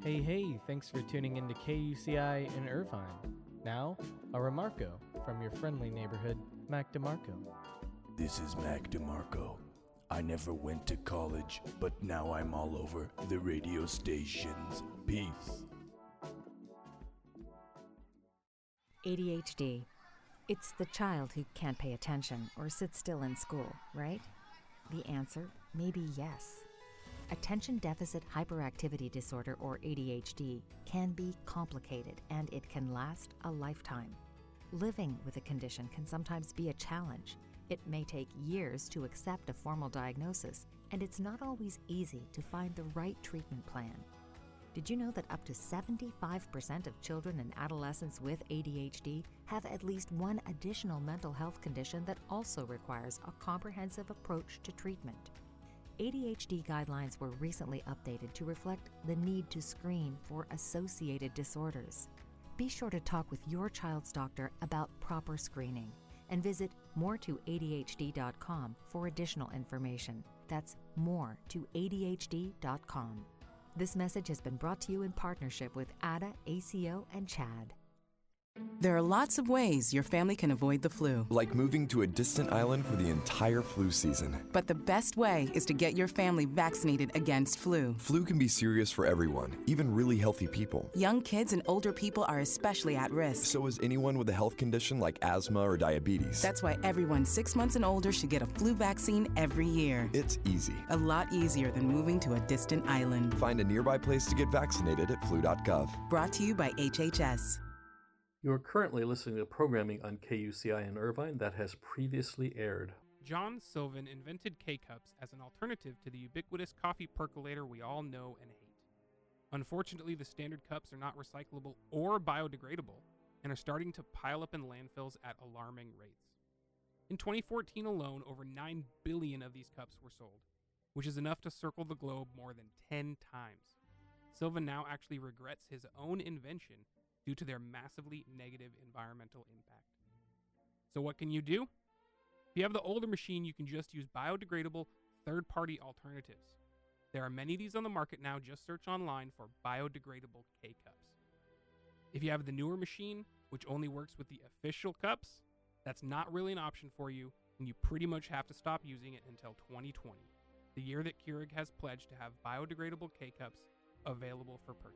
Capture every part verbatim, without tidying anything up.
Hey, hey, thanks for tuning in to K U C I in Irvine. Now, a remarco from your friendly neighborhood, Mac DeMarco. This is Mac DeMarco. I never went to college, but now I'm all over the radio stations. Peace. A D H D. It's the child who can't pay attention or sit still in school, right? The answer may be yes. Attention Deficit Hyperactivity Disorder, or A D H D, can be complicated and it can last a lifetime. Living with a condition can sometimes be a challenge. It may take years to accept a formal diagnosis, and it's not always easy to find the right treatment plan. Did you know that up to seventy-five percent of children and adolescents with A D H D have at least one additional mental health condition that also requires a comprehensive approach to treatment? A D H D guidelines were recently updated to reflect the need to screen for associated disorders. Be sure to talk with your child's doctor about proper screening and visit more to A D H D dot com for additional information. That's more to A D H D dot com. This message has been brought to you in partnership with A D A, A C O, and CHAD. There are lots of ways your family can avoid the flu. Like moving to a distant island for the entire flu season. But the best way is to get your family vaccinated against flu. Flu can be serious for everyone, even really healthy people. Young kids and older people are especially at risk. So is anyone with a health condition like asthma or diabetes. That's why everyone six months and older should get a flu vaccine every year. It's easy. A lot easier than moving to a distant island. Find a nearby place to get vaccinated at flu dot gov. Brought to you by H H S. You are currently listening to programming on K U C I in Irvine that has previously aired. John Sylvan invented K-Cups as an alternative to the ubiquitous coffee percolator we all know and hate. Unfortunately, the standard cups are not recyclable or biodegradable and are starting to pile up in landfills at alarming rates. In twenty fourteen alone, over nine billion of these cups were sold, which is enough to circle the globe more than ten times. Sylvan now actually regrets his own invention due to their massively negative environmental impact. So what can you do? If you have the older machine, you can just use biodegradable third-party alternatives. There are many of these on the market now. Just search online for biodegradable K-Cups. If you have the newer machine, which only works with the official cups, that's not really an option for you, and you pretty much have to stop using it until twenty twenty, the year that Keurig has pledged to have biodegradable K-Cups available for purchase.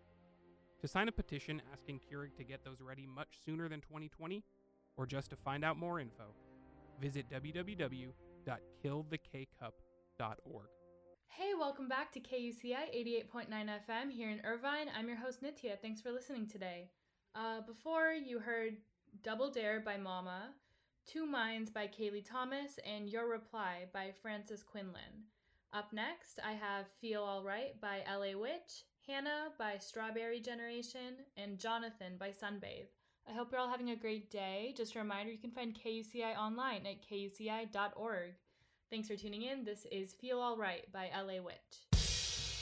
To sign a petition asking Keurig to get those ready much sooner than twenty twenty, or just to find out more info, visit w w w dot kill the k cup dot org. Hey, welcome back to K U C I eighty-eight point nine F M here in Irvine. I'm your host Nitya. Thanks for listening today. Uh, before you heard Double Dare by Mama, Two Minds by Kaylee Thomas, and Your Reply by Frances Quinlan. Up next, I have Feel Alright by L A Witch, Hannah by Strawberry Generation, and Jonathan by Sunbathe. I hope you're all having a great day. Just a reminder, you can find K U C I online at k u c i dot org. Thanks for tuning in. This is Feel Alright by L A Witch.